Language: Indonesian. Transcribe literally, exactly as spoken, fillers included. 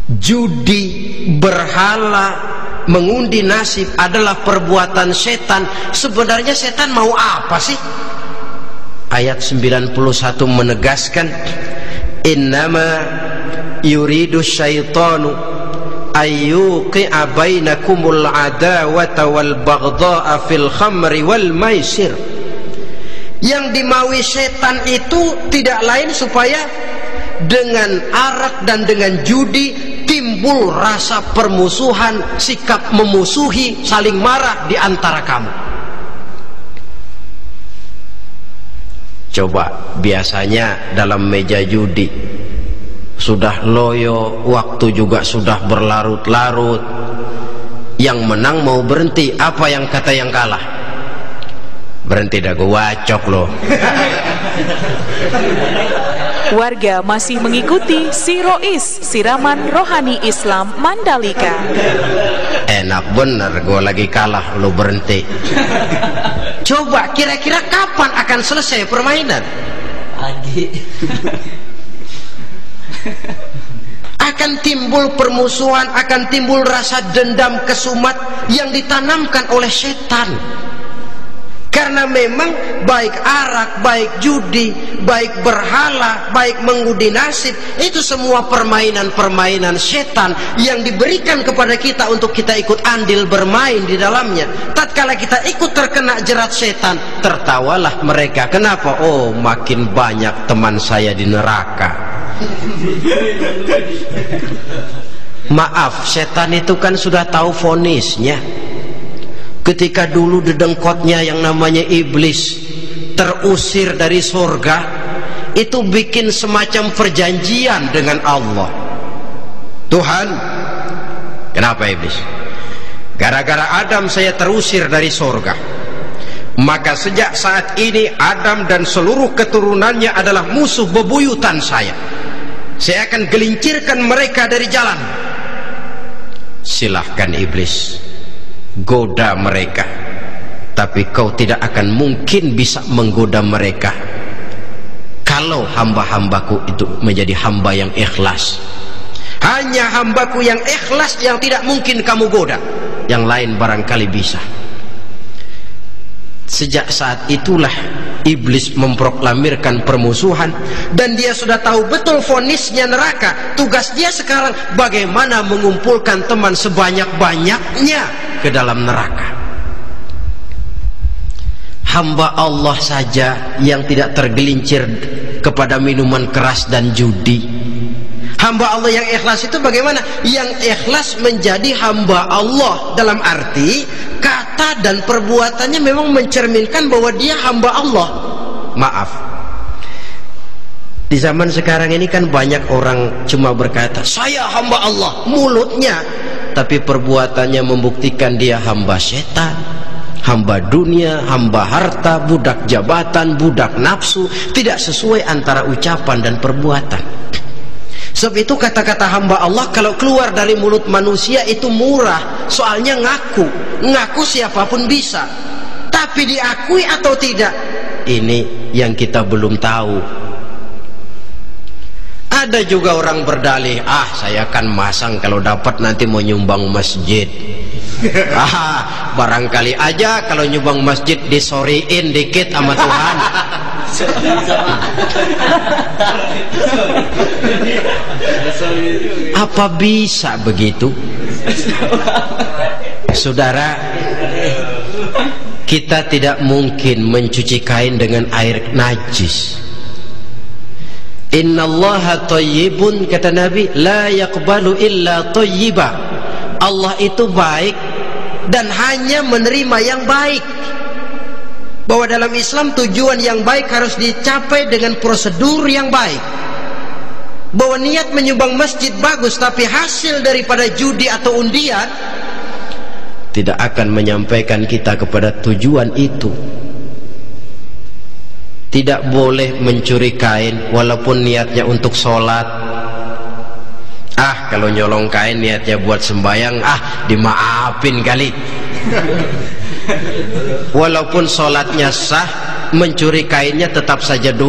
judi, berhala, mengundi nasib adalah perbuatan setan. Sebenarnya setan mau apa sih? Ayat sembilan puluh satu menegaskan, innama yuridu syaitanu ayyuqi'a bainakumul adawata wal baghdha'a fil khamri wal maisir. Yang dimaui setan itu tidak lain supaya dengan arak dan dengan judi timbul rasa permusuhan, sikap memusuhi, saling marah di antara kamu. Coba biasanya dalam meja judi sudah loyo, waktu juga sudah berlarut-larut, yang menang mau berhenti, apa yang kata yang kalah? Berhenti dah, gua wacok loh. Warga masih mengikuti Sirois, siraman rohani Islam Mandalika. Enak bener, gue lagi kalah, lu berhenti. Coba kira-kira kapan akan selesai permainan? Pagi. Akan timbul permusuhan, akan timbul rasa dendam kesumat yang ditanamkan oleh setan. Karena memang baik arak, baik judi, baik berhala, baik mengundi nasib, itu semua permainan-permainan setan yang diberikan kepada kita untuk kita ikut andil bermain di dalamnya. Tatkala kita ikut terkena jerat setan, tertawalah mereka. Kenapa? Oh, makin banyak teman saya di neraka. Maaf, setan itu kan sudah tahu vonisnya. Ketika dulu dedengkotnya yang namanya iblis terusir dari surga, itu bikin semacam perjanjian dengan Allah. Tuhan, kenapa iblis? Gara-gara Adam saya terusir dari surga. Maka sejak saat ini Adam dan seluruh keturunannya adalah musuh bebuyutan saya. Saya akan gelincirkan mereka dari jalan. Silahkan iblis, goda mereka, tapi kau tidak akan mungkin bisa menggoda mereka kalau hamba-hambaku itu menjadi hamba yang ikhlas. Hanya hambaku yang ikhlas yang tidak mungkin kamu goda, yang lain barangkali bisa. Sejak saat itulah iblis memproklamirkan permusuhan, dan dia sudah tahu betul vonisnya neraka. Tugas dia sekarang bagaimana mengumpulkan teman sebanyak-banyaknya ke dalam neraka. Hamba Allah saja yang tidak tergelincir kepada minuman keras dan judi. Hamba Allah yang ikhlas itu bagaimana? Yang ikhlas menjadi hamba Allah dalam arti kata dan perbuatannya memang mencerminkan bahwa dia hamba Allah. Maaf, di zaman sekarang ini kan banyak orang cuma berkata saya hamba Allah mulutnya, tapi perbuatannya membuktikan dia hamba setan, hamba dunia, hamba harta, budak jabatan, budak nafsu. Tidak sesuai antara ucapan dan perbuatan. Sebab itu kata-kata hamba Allah kalau keluar dari mulut manusia itu murah, soalnya ngaku. Ngaku siapapun bisa, tapi diakui atau tidak, ini yang kita belum tahu. Ada juga orang berdalih, ah saya akan masang kalau dapat nanti mau nyumbang masjid. Ah, barangkali aja kalau nyumbang masjid disoriin dikit sama Tuhan. Apa bisa begitu? Saudara, kita tidak mungkin mencuci kain dengan air najis. Innallaha thayyibun, kata Nabi, la yaqbalu illa thayyiba. Allah itu baik dan hanya menerima yang baik. Bahwa dalam Islam tujuan yang baik harus dicapai dengan prosedur yang baik. Bahwa niat menyumbang masjid bagus, tapi hasil daripada judi atau undian tidak akan menyampaikan kita kepada tujuan itu. Tidak boleh mencuri kain walaupun niatnya untuk sholat. Ah, kalau nyolong kain niatnya buat sembahyang, ah dimaafin kali. Walaupun sholatnya sah, mencuri kainnya tetap saja dosa.